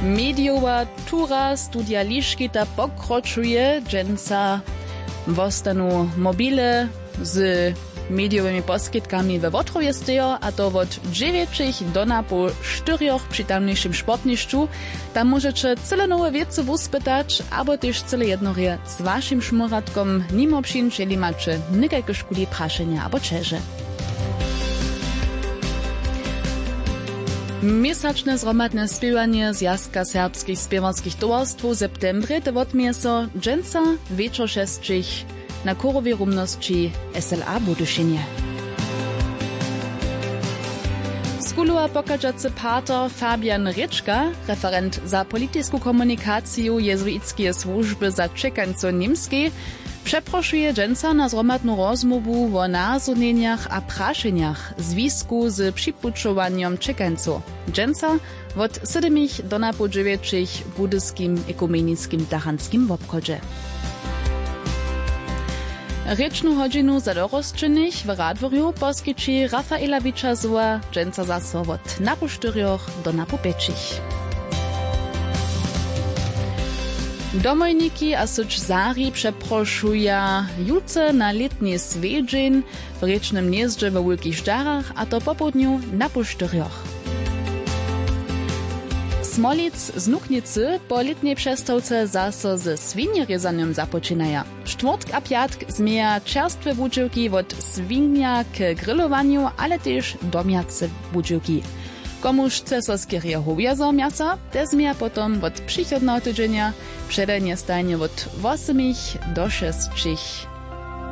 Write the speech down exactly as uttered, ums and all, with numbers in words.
Mediowa tura studia liškita pokročuje, dženca vostanu mobile z mediowymi poskytkami we Wotrowie stejo, a to od dziewięciu do na po czterech przy tamniejszym sportniszczu. Tam możecie cele nowe wiece wuspytać, albo też cele jednorie z waszym szmuratkom nimo przyjść, jeżeli macie niekajko szkuli praszenia albo czerze. Miesaczne zromadne spiewanie Zjazka Serbskich Spiewarskich Towarstw w septembrze to odmie so dżęca wieczor szestrzych na korowej rumności S L A Budyšinie. Skuluła pokażacy pater Fabian Ryczka, referent za politycką komunikację jezuickiej służby za czekańco niemskiej, przeproszuje dżęca na zromadną rozmowu o nazunieniach a praszeniach w związku z przypuczowaniem czekańców. Dżęca od siedmiu do na po dziewięciu w budyskim ekumenickim tachanskim obchodzie. Rečnu hodźinu za dorosčených w Radworju poskyči Rafaela Wiczazova, dżęca zaso od na po czterech do na po pięcich. Domojniki a suč Zari przeproszuja juce na letni swiedźeń w rečnym gnieździe we Wielkich Żdarach, a to po południu na po czterech. Smolic z Nuknicy po letniej przestawce zaso ze swinierzezanym zapoczynaja. Czwartk a piatk zmieja czerstwe budziłki od swinia k grillowaniu, ale też domiace budziłki. Komuż chce so skierie hołjazo miasa, te zmieja potom od przychodnego tydzienia, przedanie stajnie od ośmiu do sześciu.